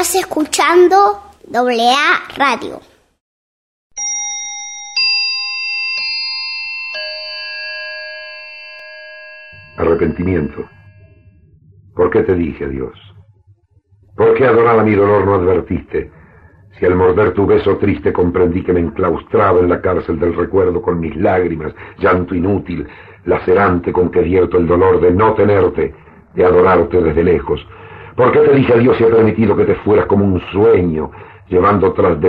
Estás escuchando AA Radio. Arrepentimiento. ¿Por qué te dije adiós? ¿Por qué adorada mi dolor no advertiste? Si al morder tu beso triste comprendí que me enclaustraba en la cárcel del recuerdo con mis lágrimas, llanto inútil, lacerante con que vierto el dolor de no tenerte, de adorarte desde lejos. ¿Por qué te dije adiós y he permitido que te fueras como un sueño, llevando tras de